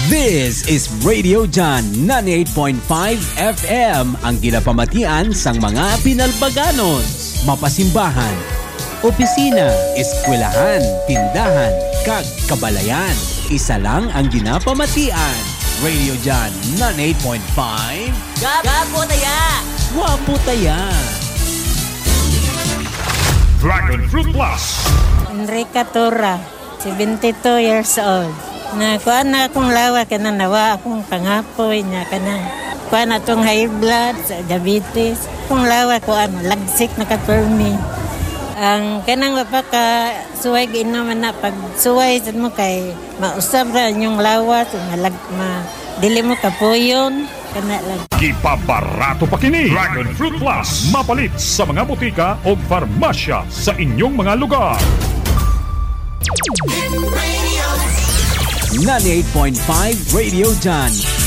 This is Radio John 98.5 FM, ang ginapamatian sang mga pinalbaganos, mapasimbahan, opisina, eskwelahan, tindahan, kag kabalayan. Isa lang ang ginapamatian. Radio John 98.5. Gapo taya! Wapo taya! Dragon Fruit Plus. Enrica Tora, 72 years old. Nakuha na akong lawa ka na nawa akong pangapoy niya ka na. Kuha na itong high blood, diabetes. Kung lawa ko lagsik na ka-permi. Ang kanang mapaka suway ginaman na pag suway sa mo kay mausap ra yung lawa so dili mo kapuyon kana lang. Gipabarato pa kini Dragon Fruit Plus, mapalit sa mga butika o farmasya sa inyong mga lugar. 98.5 Radio John